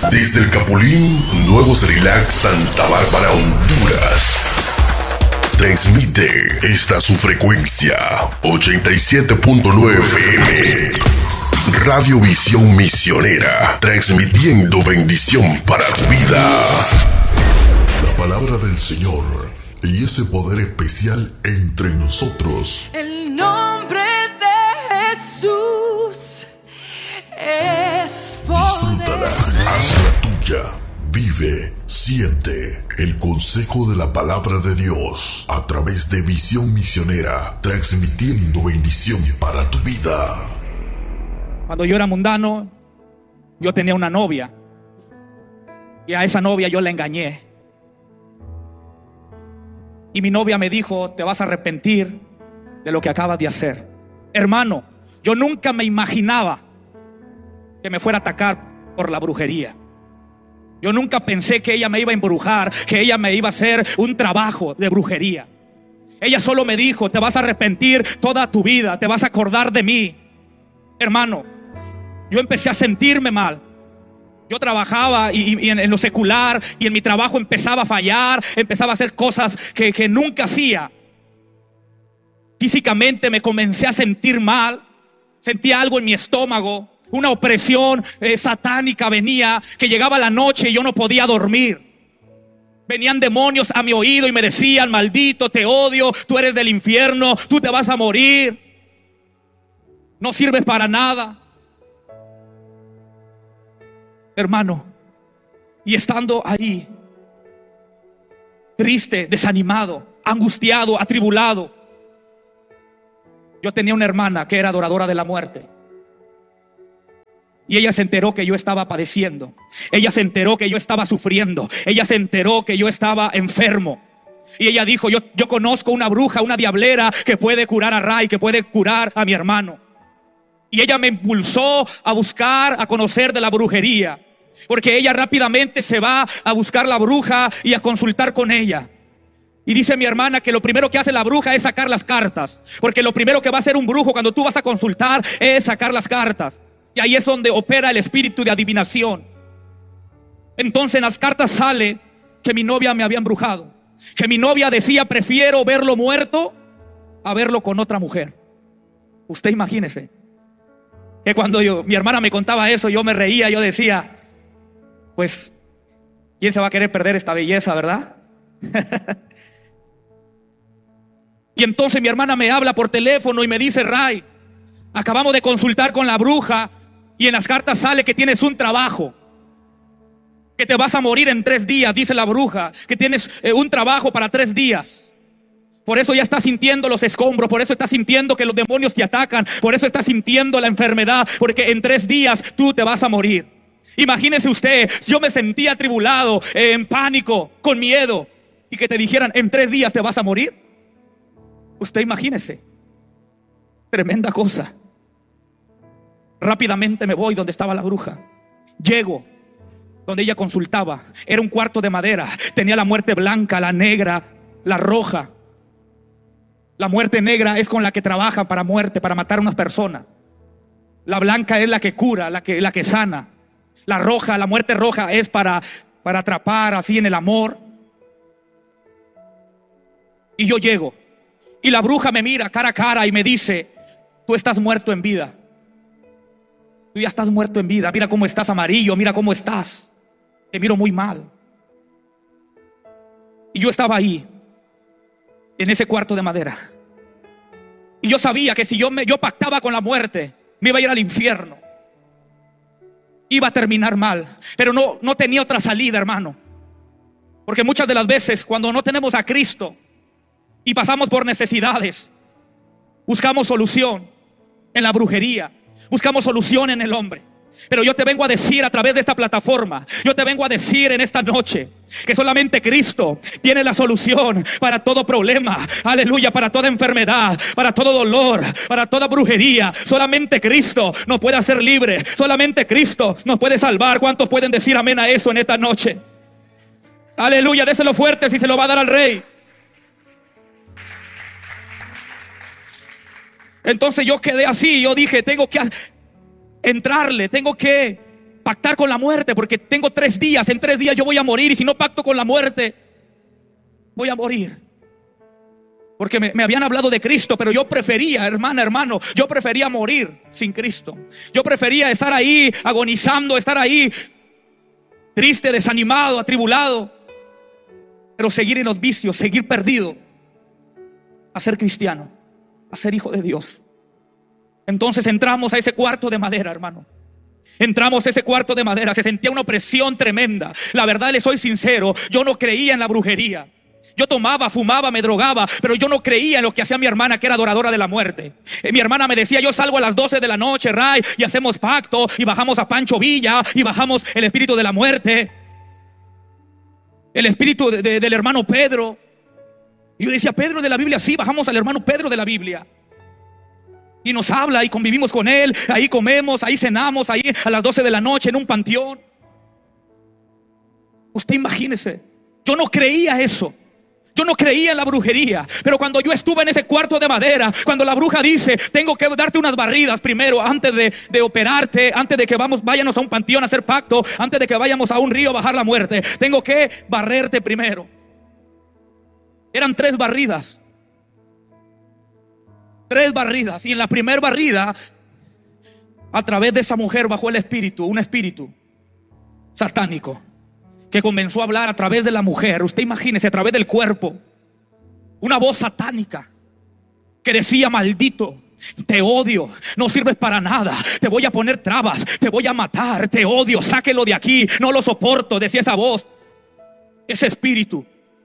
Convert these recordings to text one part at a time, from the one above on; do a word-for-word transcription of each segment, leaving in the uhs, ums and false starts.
Desde el Capulín, Nuevos Relax, Santa Bárbara, Honduras. Transmite esta su frecuencia, ochenta y siete punto nueve F M. Radio Visión Misionera, transmitiendo bendición para tu vida. La palabra del Señor y ese poder especial entre nosotros. El nombre de Jesús es poder. Disfrútala, hazla tuya, vive, siente el consejo de la palabra de Dios a través de Visión Misionera, transmitiendo bendición para tu vida. Cuando yo era mundano, yo tenía una novia y a esa novia yo la engañé. Y mi novia me dijo: te vas a arrepentir de lo que acabas de hacer. Hermano, yo nunca me imaginaba que me fuera a atacar por la brujería. Yo nunca pensé que ella me iba a embrujar, que ella me iba a hacer un trabajo de brujería. Ella solo me dijo: te vas a arrepentir toda tu vida, te vas a acordar de mí. Hermano, yo empecé a sentirme mal. Yo trabajaba y, y en, en lo secular, y en mi trabajo empezaba a fallar, empezaba a hacer cosas que, que nunca hacía. Físicamente me comencé a sentir mal, sentía algo en mi estómago, una opresión eh, satánica venía, que llegaba la noche y yo no podía dormir. Venían demonios a mi oído y me decían: maldito, te odio, tú eres del infierno, tú te vas a morir, no sirves para nada. Hermano, y estando ahí, triste, desanimado, angustiado, atribulado, yo tenía una hermana que era adoradora de la muerte. Y ella se enteró que yo estaba padeciendo. Ella se enteró que yo estaba sufriendo. Ella se enteró que yo estaba enfermo. Y ella dijo: yo, yo conozco una bruja, una diablera que puede curar a Ray, que puede curar a mi hermano. Y ella me impulsó a buscar, a conocer de la brujería. Porque ella rápidamente se va a buscar la bruja y a consultar con ella. Y dice mi hermana que lo primero que hace la bruja es sacar las cartas. Porque lo primero que va a hacer un brujo cuando tú vas a consultar es sacar las cartas. Y ahí es donde opera el espíritu de adivinación. Entonces en las cartas sale que mi novia me había embrujado. Que mi novia decía: prefiero verlo muerto a verlo con otra mujer. Usted imagínese que cuando yo, mi hermana me contaba eso, yo me reía, yo decía: pues, ¿quién se va a querer perder esta belleza, verdad? Y entonces mi hermana me habla por teléfono y me dice: Ray, acabamos de consultar con la bruja y en las cartas sale que tienes un trabajo, que te vas a morir en tres días, dice la bruja, que tienes eh, un trabajo para tres días. Por eso ya estás sintiendo los escombros, por eso estás sintiendo que los demonios te atacan, por eso estás sintiendo la enfermedad, porque en tres días tú te vas a morir. Imagínese usted, yo me sentía atribulado, eh, en pánico, con miedo, y que te dijeran: en tres días te vas a morir. Usted imagínese, tremenda cosa. Rápidamente me voy donde estaba la bruja. Llego donde ella consultaba. Era un cuarto de madera. Tenía la muerte blanca, la negra, la roja. La muerte negra es con la que trabajan para muerte, para matar a unas personas. La blanca es la que cura, la que, la que sana. La roja, la muerte roja es para, para atrapar así en el amor. Y yo llego y la bruja me mira cara a cara y me dice: tú estás muerto en vida. Tú ya estás muerto en vida. Mira cómo estás amarillo, mira cómo estás. Te miro muy mal. Y yo estaba ahí, en ese cuarto de madera. Y yo sabía que si yo, me, yo pactaba con la muerte, me iba a ir al infierno. Iba a terminar mal. Pero no, no tenía otra salida, hermano. Porque muchas de las veces cuando no tenemos a Cristo y pasamos por necesidades, buscamos solución en la brujería, buscamos solución en el hombre. Pero yo te vengo a decir a través de esta plataforma, yo te vengo a decir en esta noche que solamente Cristo tiene la solución para todo problema, aleluya, para toda enfermedad, para todo dolor, para toda brujería. Solamente Cristo nos puede hacer libre, solamente Cristo nos puede salvar. ¿Cuántos pueden decir amén a eso en esta noche? Aleluya, déselo fuerte si se lo va a dar al Rey. Entonces yo quedé así, yo dije, tengo que entrarle, tengo que pactar con la muerte, porque tengo tres días, en tres días yo voy a morir, y si no pacto con la muerte, voy a morir. Porque me, me habían hablado de Cristo, pero yo prefería, hermana, hermano, yo prefería morir sin Cristo. Yo prefería estar ahí agonizando, estar ahí triste, desanimado, atribulado, pero seguir en los vicios, seguir perdido, a ser cristiano, a ser hijo de Dios. Entonces entramos a ese cuarto de madera, hermano. Entramos a ese cuarto de madera. Se sentía una opresión tremenda. La verdad, les soy sincero, yo no creía en la brujería. Yo tomaba, fumaba, me drogaba, pero yo no creía en lo que hacía mi hermana, que era adoradora de la muerte. Eh, mi hermana me decía, yo salgo a las doce de la noche, Ray, y hacemos pacto, y bajamos a Pancho Villa, y bajamos el espíritu de la muerte, el espíritu de, de, del hermano Pedro. Y yo decía, Pedro de la Biblia, sí, bajamos al hermano Pedro de la Biblia. Y nos habla y convivimos con él, ahí comemos, ahí cenamos, ahí a las doce de la noche en un panteón. Usted imagínese, yo no creía eso. Yo no creía en la brujería, pero cuando yo estuve en ese cuarto de madera, cuando la bruja dice, tengo que darte unas barridas primero antes de, de operarte, antes de que vamos, váyanos a un panteón a hacer pacto, antes de que vayamos a un río a bajar la muerte, tengo que barrerte primero. Eran tres barridas. Tres barridas. Y en la primera barrida, a través de esa mujer bajó el espíritu, un espíritu satánico, que comenzó a hablar a través de la mujer. Usted imagínese, a través del cuerpo, una voz satánica que decía, maldito, te odio, no sirves para nada, te voy a poner trabas, te voy a matar, te odio, sáquelo de aquí, no lo soporto, decía esa voz. Ese espíritu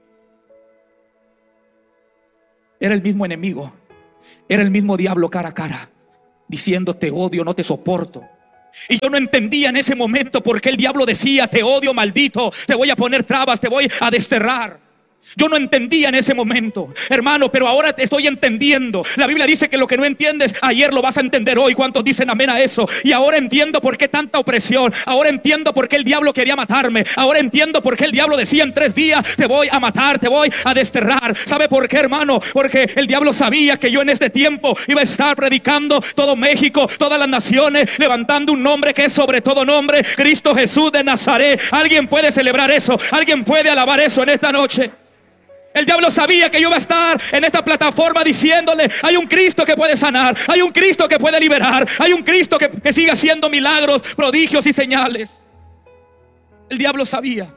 era el mismo enemigo, era el mismo diablo cara a cara, diciendo, te odio, no te soporto. Y yo no entendía en ese momento por qué el diablo decía, te odio, maldito, te voy a poner trabas, te voy a desterrar. Yo no entendía en ese momento, hermano, pero ahora te estoy entendiendo. La Biblia dice que lo que no entiendes ayer lo vas a entender hoy. ¿Cuántos dicen amén a eso? Y ahora entiendo por qué tanta opresión. Ahora entiendo por qué el diablo quería matarme. Ahora entiendo por qué el diablo decía, en tres días te voy a matar, te voy a desterrar. ¿Sabe por qué, hermano? Porque el diablo sabía que yo en este tiempo iba a estar predicando todo México, todas las naciones, levantando un nombre que es sobre todo nombre, Cristo Jesús de Nazaret. ¿Alguien puede celebrar eso? ¿Alguien puede alabar eso en esta noche? El diablo sabía que yo iba a estar en esta plataforma diciéndole, hay un Cristo que puede sanar, hay un Cristo que puede liberar, hay un Cristo que, que sigue haciendo milagros, prodigios y señales. El diablo sabía.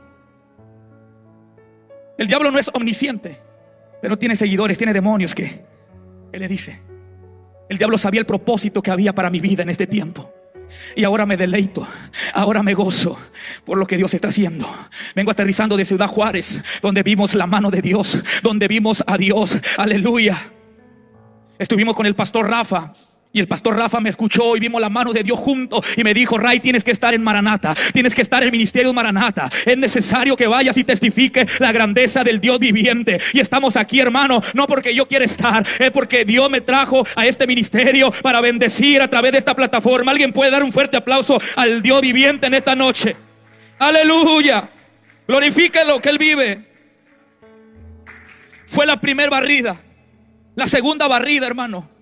El diablo no es omnisciente, pero tiene seguidores, tiene demonios que, que le dice. El diablo sabía el propósito que había para mi vida en este tiempo. Y ahora me deleito, ahora me gozo por lo que Dios está haciendo. Vengo aterrizando de Ciudad Juárez, donde vimos la mano de Dios, donde vimos a Dios, aleluya. Estuvimos con el pastor Rafa, y el pastor Rafa me escuchó y vimos la mano de Dios juntos. Y me dijo, Ray, tienes que estar en Maranata, tienes que estar en el ministerio Maranata. Es necesario que vayas y testifiques la grandeza del Dios viviente. Y estamos aquí, hermano, no porque yo quiera estar, es porque Dios me trajo a este ministerio para bendecir a través de esta plataforma. Alguien puede dar un fuerte aplauso al Dios viviente en esta noche. Aleluya, glorifique lo que Él vive. Fue la primera barrida. La segunda barrida, hermano,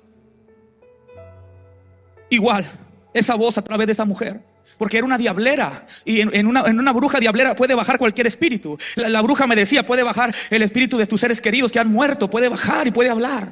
igual, esa voz a través de esa mujer, porque era una diablera. Y en, en, una, en una bruja diablera puede bajar cualquier espíritu. La, la bruja me decía, puede bajar el espíritu de tus seres queridos que han muerto. Puede bajar y puede hablar.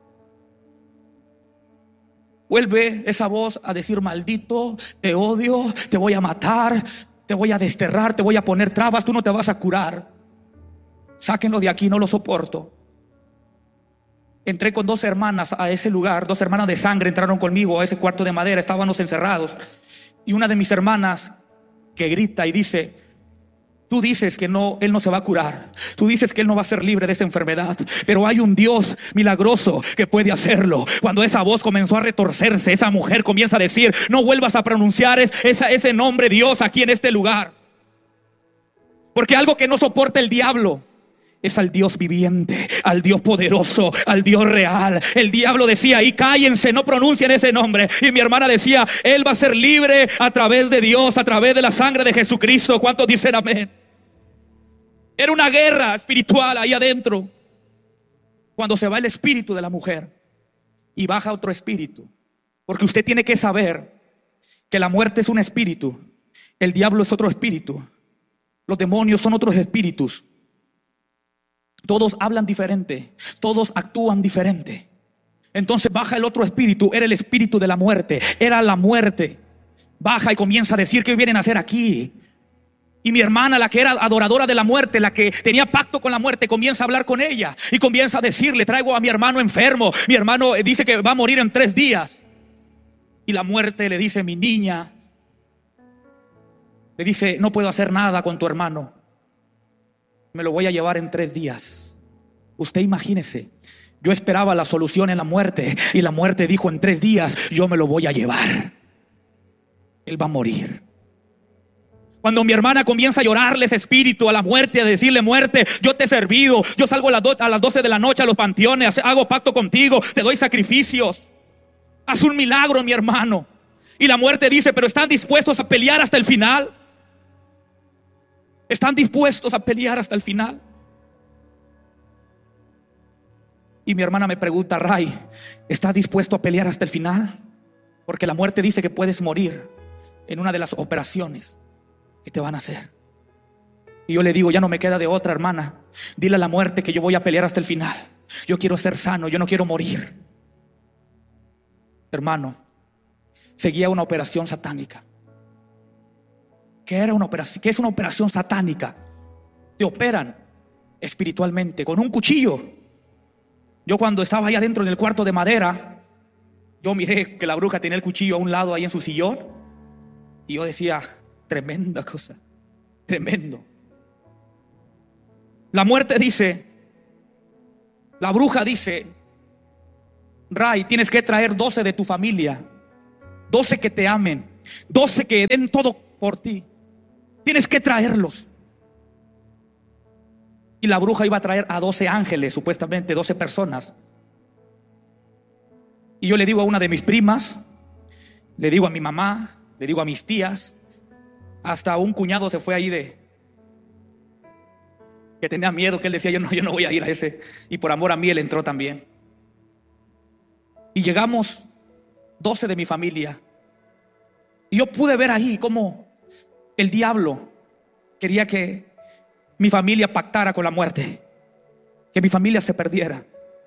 Vuelve esa voz a decir, maldito, te odio, te voy a matar, te voy a desterrar, te voy a poner trabas, tú no te vas a curar. Sáquenlo de aquí, no lo soporto. Entré con dos hermanas a ese lugar, dos hermanas de sangre entraron conmigo a ese cuarto de madera, estábamos encerrados. Y una de mis hermanas que grita y dice, tú dices que no, él no se va a curar, tú dices que él no va a ser libre de esa enfermedad, pero hay un Dios milagroso que puede hacerlo. Cuando esa voz comenzó a retorcerse, esa mujer comienza a decir, no vuelvas a pronunciar esa, ese nombre Dios aquí en este lugar, porque algo que no soporta el diablo es al Dios viviente, al Dios poderoso, al Dios real. El diablo decía, ahí cállense, no pronuncien ese nombre. Y mi hermana decía, él va a ser libre a través de Dios, a través de la sangre de Jesucristo. ¿Cuántos dicen amén? Era una guerra espiritual ahí adentro. Cuando se va el espíritu de la mujer y baja otro espíritu, porque usted tiene que saber que la muerte es un espíritu El diablo es otro espíritu. Los demonios son otros espíritus. Todos hablan diferente. Todos actúan diferente. Entonces baja el otro espíritu. Era el espíritu de la muerte. Era la muerte. Baja y comienza a decir: ¿qué vienen a hacer aquí? Y mi hermana, la que era adoradora de la muerte, la que tenía pacto con la muerte, comienza a hablar con ella y comienza a decirle: traigo a mi hermano enfermo. Mi hermano dice que va a morir en tres días. Y la muerte le dice: mi niña, le dice, no puedo hacer nada con tu hermano. Me lo voy a llevar en tres días. Usted imagínese, yo esperaba la solución en la muerte y la muerte dijo: en tres días yo me lo voy a llevar. Él va a morir. Cuando mi hermana comienza a llorarle ese espíritu a la muerte, a decirle: muerte, yo te he servido, yo salgo a las, do- a las doce de la noche a los panteones, hago pacto contigo, te doy sacrificios, haz un milagro, mi hermano. Y la muerte dice: pero ¿están dispuestos a pelear hasta el final? ¿Están dispuestos a pelear hasta el final? Y mi hermana me pregunta: Ray, ¿estás dispuesto a pelear hasta el final? Porque la muerte dice que puedes morir en una de las operaciones que te van a hacer. Y yo le digo: ya no me queda de otra, hermana. Dile a la muerte que yo voy a pelear hasta el final. Yo quiero ser sano, yo no quiero morir. Hermano, seguía una operación satánica. ¿Qué era una operación? ¿Qué es una operación satánica? Te operan espiritualmente con un cuchillo. Yo cuando estaba allá adentro en el cuarto de madera, yo miré que la bruja tenía el cuchillo a un lado ahí en su sillón. Y yo decía: tremenda cosa, tremendo. La muerte dice, la bruja dice: Ray, tienes que traer doce de tu familia, doce que te amen, doce que den todo por ti. Tienes que traerlos. Y la bruja iba a traer a doce ángeles, supuestamente doce personas. Y yo le digo a una de mis primas, le digo a mi mamá, le digo a mis tías, hasta un cuñado se fue ahí de que tenía miedo, que él decía: yo no, yo no voy a ir a ese. Y por amor a mí él entró también. Y llegamos doce de mi familia. Y yo pude ver ahí cómo el diablo quería que mi familia pactara con la muerte, que mi familia se perdiera.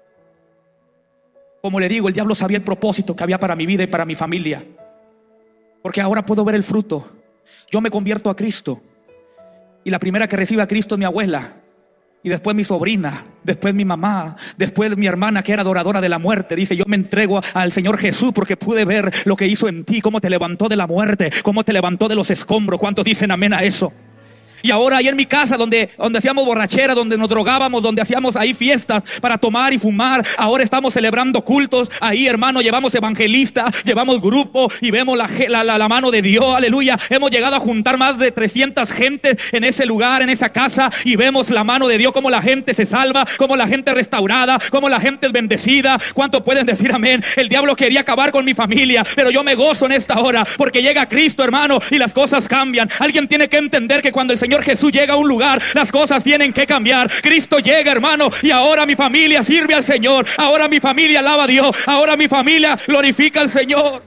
Como le digo, el diablo sabía el propósito que había para mi vida y para mi familia, porque ahora puedo ver el fruto. Yo me convierto a Cristo y la primera que recibe a Cristo es mi abuela, y después mi sobrina, después mi mamá, después mi hermana que era adoradora de la muerte. Dice: yo me entrego al Señor Jesús porque pude ver lo que hizo en ti, cómo te levantó de la muerte, cómo te levantó de los escombros. ¿Cuántos dicen amén a eso? Y ahora ahí en mi casa donde, donde hacíamos borrachera, donde nos drogábamos, donde hacíamos ahí fiestas para tomar y fumar, ahora estamos celebrando cultos. Ahí, hermano, llevamos evangelistas, llevamos grupo y vemos la, la, la, la mano de Dios, aleluya. Hemos llegado a juntar más de trescientas gentes en ese lugar, en esa casa, y vemos la mano de Dios, cómo la gente se salva, cómo la gente es restaurada, cómo la gente es bendecida. ¿Cuánto pueden decir amén? El diablo quería acabar con mi familia, pero yo me gozo en esta hora porque llega Cristo, hermano, y las cosas cambian. Alguien tiene que entender que cuando el Señor Jesús llega a un lugar, las cosas tienen que cambiar. Cristo llega, hermano, y ahora mi familia sirve al Señor. Ahora mi familia alaba a Dios. Ahora mi familia glorifica al Señor.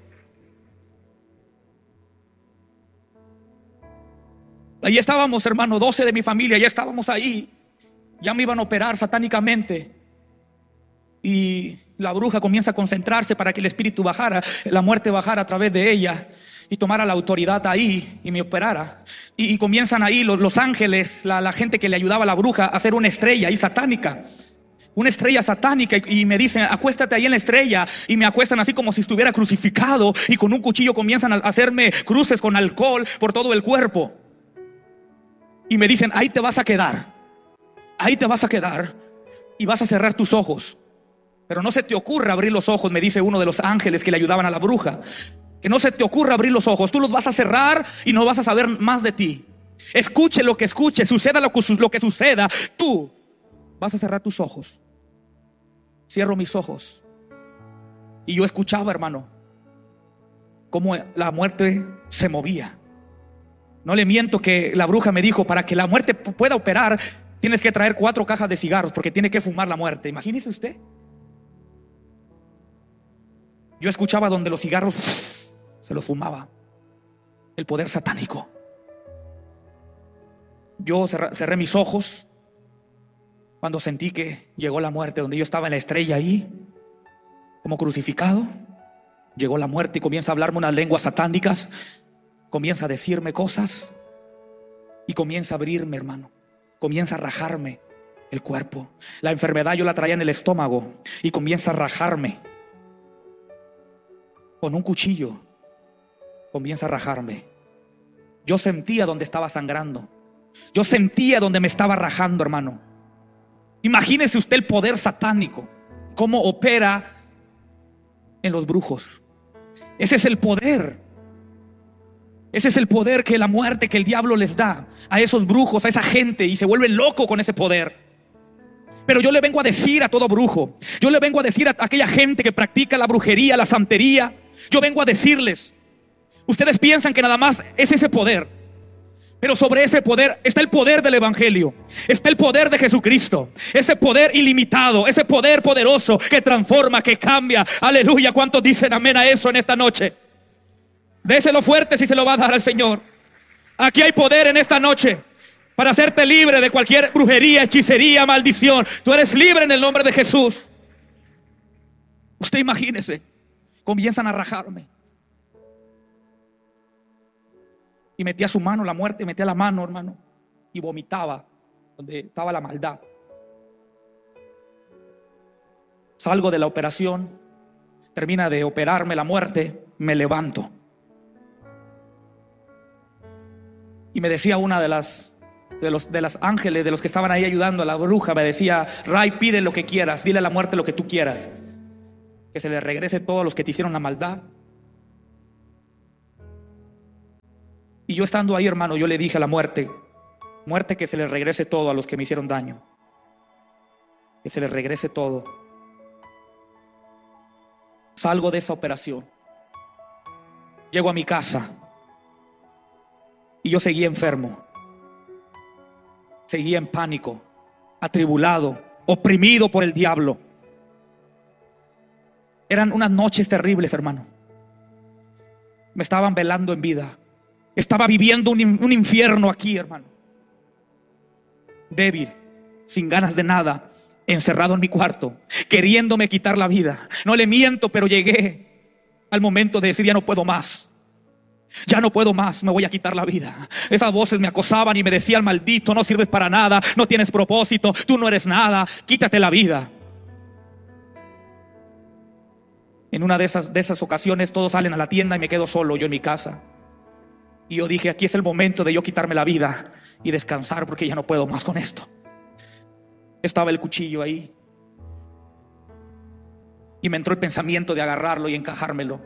Ahí estábamos, hermano, doce de mi familia, ya estábamos ahí. Ya me iban a operar satánicamente. Y la bruja comienza a concentrarse para que el espíritu bajara, la muerte bajara a través de ella y tomara la autoridad ahí y me operara. Y, y comienzan ahí los, los ángeles, la, la gente que le ayudaba a la bruja, a hacer una estrella ahí satánica. Una estrella satánica, y, y me dicen: acuéstate ahí en la estrella. Y me acuestan así como si estuviera crucificado, y con un cuchillo comienzan a hacerme cruces con alcohol por todo el cuerpo. Y me dicen: ahí te vas a quedar, ahí te vas a quedar y vas a cerrar tus ojos. Pero no se te ocurra abrir los ojos, me dice uno de los ángeles que le ayudaban a la bruja. Que no se te ocurra abrir los ojos, tú los vas a cerrar y no vas a saber más de ti. Escuche lo que escuche, suceda lo que, lo que suceda, tú vas a cerrar tus ojos. Cierro mis ojos y yo escuchaba, hermano, cómo la muerte se movía. No le miento que la bruja me dijo: para que la muerte pueda operar, tienes que traer cuatro cajas de cigarros, porque tiene que fumar la muerte. Imagínese usted. Yo escuchaba donde los cigarros se los fumaba. El poder satánico. Yo cerré, cerré mis ojos cuando sentí que llegó la muerte, donde yo estaba en la estrella ahí, como crucificado. Llegó la muerte y comienza a hablarme unas lenguas satánicas, comienza a decirme cosas y comienza a abrirme, hermano, comienza a rajarme el cuerpo. La enfermedad yo la traía en el estómago y comienza a rajarme con un cuchillo, comienza a rajarme. Yo sentía donde estaba sangrando, yo sentía donde me estaba rajando, hermano. Imagínese usted el poder satánico, cómo opera en los brujos. Ese es el poder. Ese es el poder que la muerte, que el diablo les da a esos brujos, a esa gente, y se vuelven locos con ese poder. Pero yo le vengo a decir a todo brujo, yo le vengo a decir a aquella gente que practica la brujería, la santería, yo vengo a decirles: ustedes piensan que nada más es ese poder, pero sobre ese poder está el poder del evangelio, está el poder de Jesucristo, ese poder ilimitado, ese poder poderoso que transforma, que cambia. Aleluya. ¿Cuántos dicen amén a eso en esta noche? Déselo fuerte si se lo va a dar al Señor. Aquí hay poder en esta noche para hacerte libre de cualquier brujería, hechicería, maldición. Tú eres libre en el nombre de Jesús. Usted imagínese, comienzan a rajarme. Y metía su mano, la muerte, metía la mano, hermano, y vomitaba donde estaba la maldad. Salgo de la operación, termina de operarme la muerte, me levanto. Y me decía una de las de los de las ángeles, de los que estaban ahí ayudando a la bruja, me decía: Ray, pide lo que quieras, dile a la muerte lo que tú quieras, que se le regrese todo a los que te hicieron la maldad. Y yo estando ahí, hermano, yo le dije a la muerte: muerte, que se le regrese todo a los que me hicieron daño, que se le regrese todo. Salgo de esa operación, llego a mi casa y yo seguía enfermo, seguía en pánico, atribulado, oprimido por el diablo. Eran unas noches terribles, hermano. Me estaban velando en vida. Estaba viviendo un, un infierno aquí, hermano. Débil, sin ganas de nada, encerrado en mi cuarto, queriéndome quitar la vida. No le miento, pero llegué al momento de decir: ya no puedo más. Ya no puedo más, me voy a quitar la vida. Esas voces me acosaban y me decían: maldito, no sirves para nada, no tienes propósito, tú no eres nada, quítate la vida. En una de esas, de esas ocasiones todos salen a la tienda y me quedo solo yo en mi casa. Y yo dije: aquí es el momento de yo quitarme la vida y descansar, porque ya no puedo más con esto. Estaba el cuchillo ahí y me entró el pensamiento de agarrarlo y encajármelo,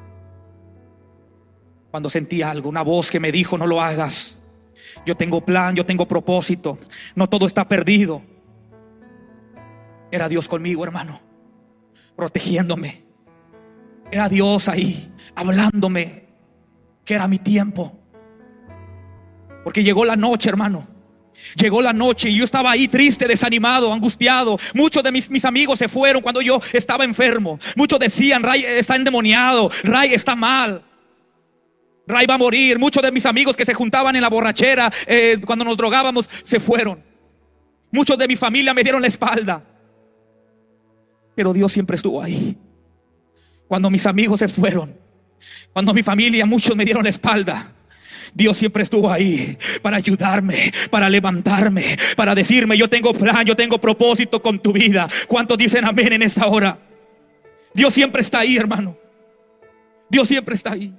cuando sentí algo, una voz que me dijo: no lo hagas, yo tengo plan, yo tengo propósito, no todo está perdido. Era Dios conmigo, hermano, protegiéndome. Era Dios ahí hablándome que era mi tiempo. Porque llegó la noche, hermano. Llegó la noche y yo estaba ahí triste, desanimado, angustiado. Muchos de mis, mis amigos se fueron cuando yo estaba enfermo. Muchos decían: Ray está endemoniado, Ray está mal, Ray va a morir. Muchos de mis amigos que se juntaban en la borrachera, eh, cuando nos drogábamos, se fueron. Muchos de mi familia me dieron la espalda. Pero Dios siempre estuvo ahí. Cuando mis amigos se fueron, cuando mi familia, muchos me dieron la espalda, Dios siempre estuvo ahí para ayudarme, para levantarme, para decirme: yo tengo plan, yo tengo propósito con tu vida. ¿Cuántos dicen amén en esta hora? Dios siempre está ahí, hermano. Dios siempre está ahí.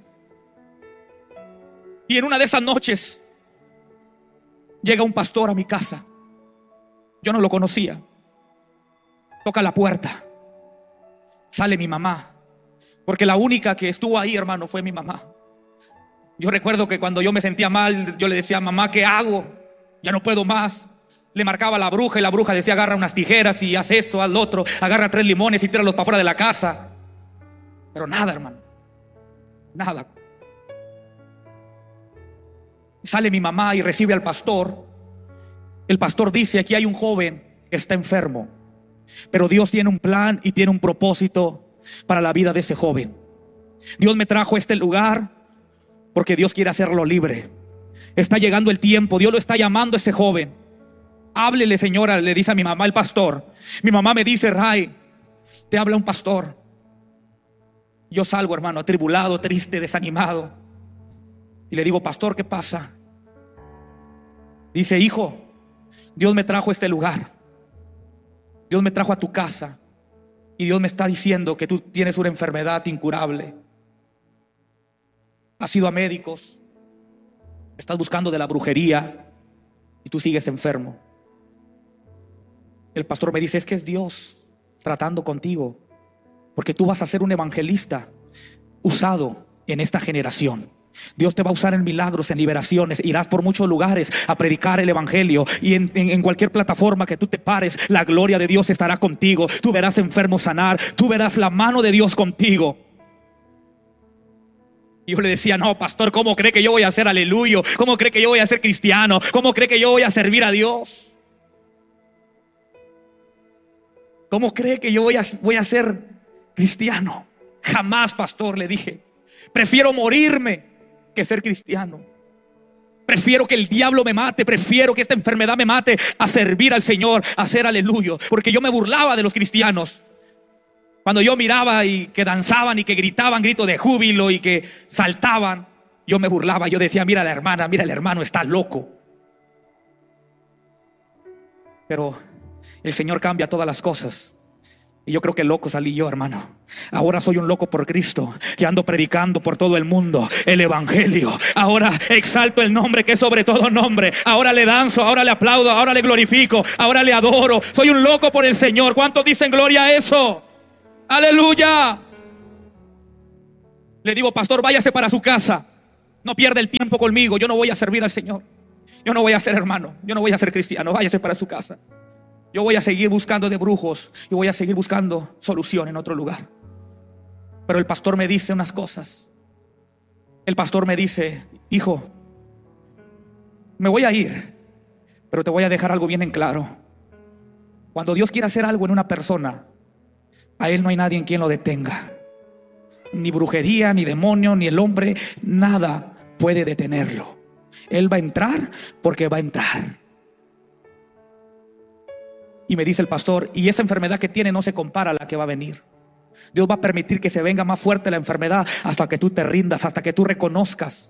Y en una de esas noches llega un pastor a mi casa. Yo no lo conocía. Toca la puerta. Sale mi mamá, porque la única que estuvo ahí, hermano, fue mi mamá. Yo recuerdo que cuando yo me sentía mal, yo le decía: mamá, ¿qué hago? Ya no puedo más. Le marcaba a la bruja y la bruja decía: agarra unas tijeras y haz esto, haz lo otro, agarra tres limones y tíralos para afuera de la casa. Pero nada, hermano, nada. Sale mi mamá y recibe al pastor. El pastor dice: aquí hay un joven que está enfermo, pero Dios tiene un plan y tiene un propósito para la vida de ese joven. Dios me trajo a este lugar porque Dios quiere hacerlo libre. Está llegando el tiempo, Dios lo está llamando a ese joven. Háblele, señora, le dice a mi mamá el pastor. Mi mamá me dice: Ray, te habla un pastor. Yo salgo, hermano, atribulado, triste, desanimado, y le digo: pastor, ¿qué pasa? Dice: hijo, Dios me trajo a este lugar, Dios me trajo a tu casa, y Dios me está diciendo que tú tienes una enfermedad incurable. Has ido a médicos, estás buscando de la brujería y tú sigues enfermo. El pastor me dice: es que es Dios tratando contigo, porque tú vas a ser un evangelista usado en esta generación. Dios te va a usar en milagros, en liberaciones. Irás por muchos lugares a predicar el evangelio, y en, en, en cualquier plataforma que tú te pares, la gloria de Dios estará contigo. Tú verás enfermos sanar, tú verás la mano de Dios contigo. Y yo le decía: no, pastor, ¿cómo cree que yo voy a ser aleluyo? ¿Cómo cree que yo voy a ser cristiano? ¿Cómo cree que yo voy a servir a Dios? ¿Cómo cree que yo voy a, voy a ser cristiano? Jamás, pastor, le dije. Prefiero morirme que ser cristiano. Prefiero que el diablo me mate, prefiero que esta enfermedad me mate, a servir al Señor, a ser aleluyo. Porque yo me burlaba de los cristianos. Cuando yo miraba y que danzaban y que gritaban gritos de júbilo y que saltaban, yo me burlaba. Yo decía: mira la hermana, mira el hermano, está loco. Pero el Señor cambia todas las cosas. Y yo creo que loco salí yo, hermano. Ahora soy un loco por Cristo, que ando predicando por todo el mundo el evangelio. Ahora exalto el nombre que es sobre todo nombre. Ahora le danzo, ahora le aplaudo, ahora le glorifico, ahora le adoro. Soy un loco por el Señor. ¿Cuántos dicen gloria a eso? ¡Aleluya! Le digo: pastor, váyase para su casa. No pierda el tiempo conmigo. Yo no voy a servir al Señor. Yo no voy a ser hermano. Yo no voy a ser cristiano. Váyase para su casa. Yo voy a seguir buscando de brujos y voy a seguir buscando solución en otro lugar. Pero el pastor me dice unas cosas. El pastor me dice: hijo, me voy a ir, pero te voy a dejar algo bien en claro. Cuando Dios quiere hacer algo en una persona, a Él no hay nadie en quien lo detenga. Ni brujería, ni demonio, ni el hombre, nada puede detenerlo. Él va a entrar porque va a entrar. Y me dice el pastor: y esa enfermedad que tiene no se compara a la que va a venir. Dios va a permitir que se venga más fuerte la enfermedad hasta que tú te rindas, hasta que tú reconozcas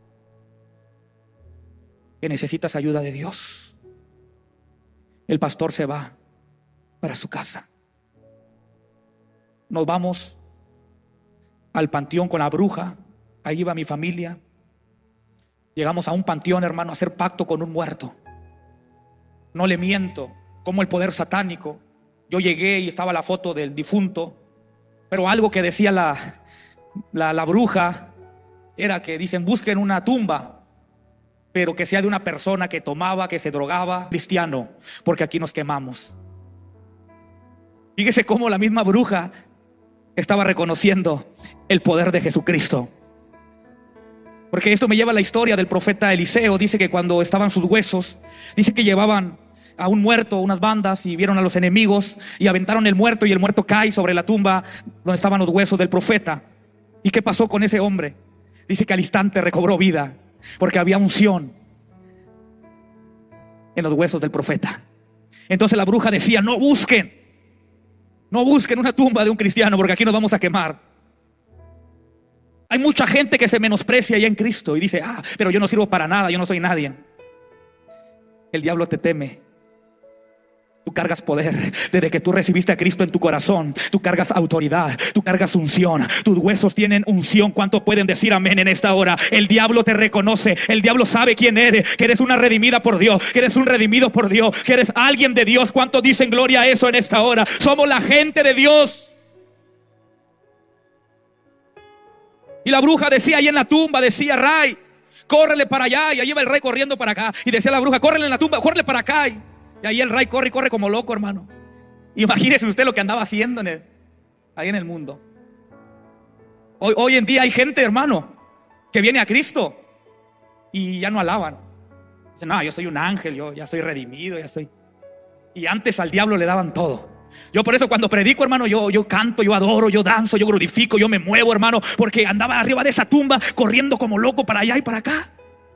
que necesitas ayuda de Dios. El pastor se va para su casa. Nos vamos al panteón con la bruja. Ahí iba mi familia. Llegamos a un panteón, hermano, a hacer pacto con un muerto. No le miento, como el poder satánico. Yo llegué y estaba la foto del difunto, pero algo que decía la, la, la bruja era que dicen: busquen una tumba, pero que sea de una persona que tomaba, que se drogaba, cristiano, porque aquí nos quemamos. Fíjese cómo la misma bruja estaba reconociendo el poder de Jesucristo. Porque esto me lleva a la historia del profeta Eliseo. Dice que cuando estaban sus huesos, dice que llevaban a un muerto, unas bandas, y vieron a los enemigos y aventaron el muerto, y el muerto cae sobre la tumba donde estaban los huesos del profeta. ¿Y qué pasó con ese hombre? Dice que al instante recobró vida, porque había unción en los huesos del profeta. Entonces la bruja decía: no busquen, no busquen una tumba de un cristiano, porque aquí nos vamos a quemar. Hay mucha gente que se menosprecia ya en Cristo y dice: ah, pero yo no sirvo para nada, yo no soy nadie. El diablo te teme. Tú cargas poder. Desde que tú recibiste a Cristo en tu corazón, tú cargas autoridad, tú cargas unción. Tus huesos tienen unción. ¿Cuántos pueden decir amén en esta hora? El diablo te reconoce. El diablo sabe quién eres, que eres una redimida por Dios, que eres un redimido por Dios, que eres alguien de Dios. ¿Cuántos dicen gloria a eso en esta hora? Somos la gente de Dios. Y la bruja decía ahí en la tumba, decía: Ray, córrele para allá. Y ahí iba el rey corriendo para acá. Y decía la bruja: córrele en la tumba, córrele para acá. Y Y ahí el rey corre y corre como loco, hermano. Imagínese usted lo que andaba haciendo en el, ahí en el mundo. Hoy, hoy en día hay gente, hermano, que viene a Cristo y ya no alaban. Dicen: no, yo soy un ángel, yo ya soy redimido, ya soy. Y antes al diablo le daban todo. Yo por eso cuando predico, hermano, yo, yo canto, yo adoro, yo danzo, yo glorifico, yo me muevo, hermano, porque andaba arriba de esa tumba corriendo como loco para allá y para acá.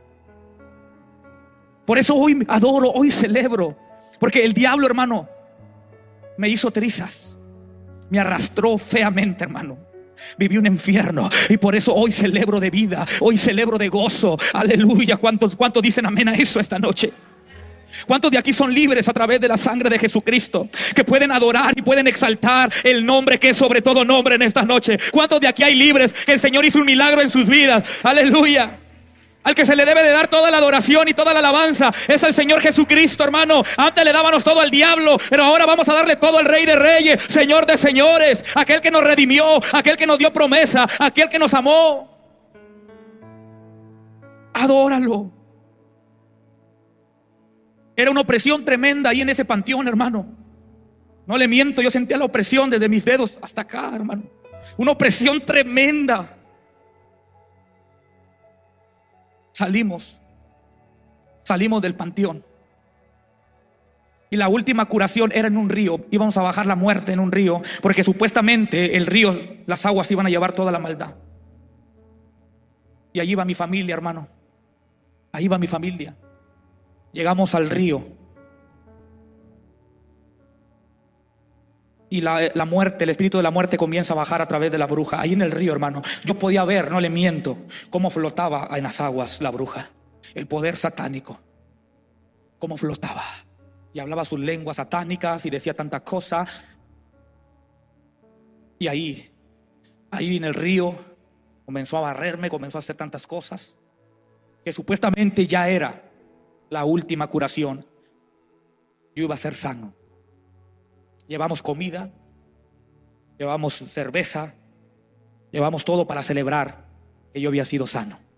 Por eso hoy adoro, hoy celebro, porque el diablo, hermano, me hizo trizas, me arrastró feamente, hermano. Viví un infierno y por eso hoy celebro de vida, hoy celebro de gozo. Aleluya. ¿Cuántos, cuántos dicen amén a eso esta noche? ¿Cuántos de aquí son libres a través de la sangre de Jesucristo? Que pueden adorar y pueden exaltar el nombre que es sobre todo nombre en esta noche. ¿Cuántos de aquí hay libres que el Señor hizo un milagro en sus vidas? Aleluya. Al que se le debe de dar toda la adoración y toda la alabanza es el Señor Jesucristo, hermano. Antes le dábamos todo al diablo, pero ahora vamos a darle todo al Rey de Reyes, Señor de señores, aquel que nos redimió, aquel que nos dio promesa, aquel que nos amó. Adóralo. Era una opresión tremenda ahí en ese panteón, hermano. No le miento, yo sentía la opresión desde mis dedos hasta acá, hermano. Una opresión tremenda. Salimos, salimos del panteón. Y la última curación era en un río. Íbamos a bajar la muerte en un río, porque supuestamente el río, las aguas iban a llevar toda la maldad. Y allí va mi familia, hermano. Ahí va mi familia. Llegamos al río. Y la, la muerte, el espíritu de la muerte comienza a bajar a través de la bruja. Ahí en el río, hermano, yo podía ver, no le miento, cómo flotaba en las aguas la bruja. El poder satánico, cómo flotaba. Y hablaba sus lenguas satánicas y decía tantas cosas. Y ahí, ahí en el río, comenzó a barrerme, comenzó a hacer tantas cosas, que supuestamente ya era la última curación. Yo iba a ser sano. Llevamos comida, llevamos cerveza, llevamos todo para celebrar que yo había sido sano.